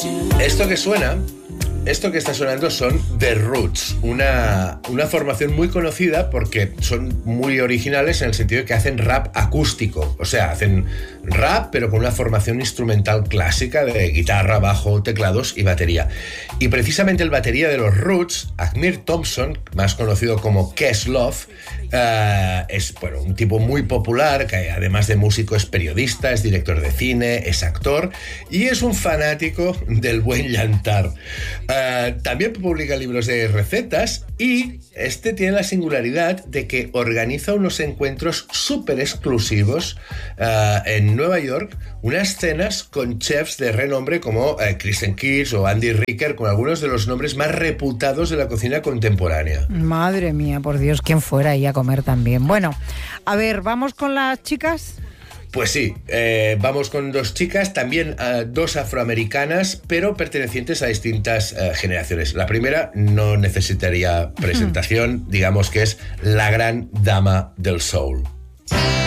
Esto que suena, esto que está sonando son The Roots, una formación muy conocida porque son muy originales en el sentido de que hacen rap acústico, o sea, hacen rap pero con una formación instrumental clásica de guitarra, bajo, teclados y batería. Y precisamente el batería de los Roots, Amir Thompson, más conocido como Questlove, es un tipo muy popular, que además de músico es periodista, es director de cine, es actor y es un fanático del buen llantar. También publica libros de recetas y tiene la singularidad de que organiza unos encuentros súper exclusivos en Nueva York, unas cenas con chefs de renombre como Kristen Kiss o Andy Ricker, con algunos de los nombres más reputados de la cocina contemporánea. Madre mía, por Dios, ¿quién fuera ahí a comer también? Bueno, a ver, ¿vamos con las chicas? Pues sí, vamos con dos chicas, también dos afroamericanas, pero pertenecientes a distintas generaciones. La primera no necesitaría presentación, digamos que es la gran dama del soul.